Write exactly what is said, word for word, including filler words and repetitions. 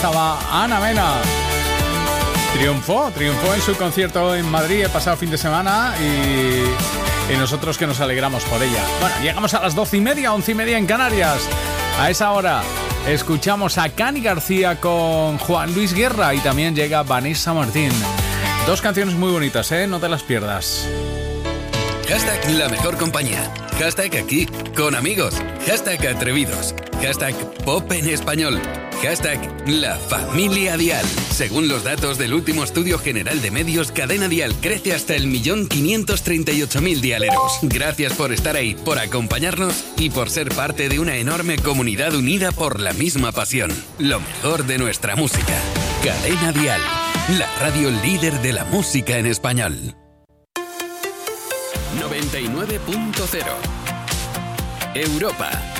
Estaba Ana Mena. Triunfó, triunfó en su concierto en Madrid el pasado fin de semana y, y nosotros que nos alegramos por ella. Bueno, llegamos a las doce y media, once y media en Canarias. A esa hora escuchamos a Cani García con Juan Luis Guerra y también llega Vanessa Martín. Dos canciones muy bonitas, ¿eh? No te las pierdas. Hashtag la mejor compañía. Hashtag aquí, con amigos. Hashtag atrevidos. Hashtag pop en español. Hashtag la familia Dial. Según los datos del último estudio general de medios, Cadena Dial crece hasta el millón quinientos treinta y ocho mil dialeros. Gracias por estar ahí, por acompañarnos y por ser parte de una enorme comunidad unida por la misma pasión. Lo mejor de nuestra música. Cadena Dial, la radio líder de la música en español. noventa y nueve punto cero Europa.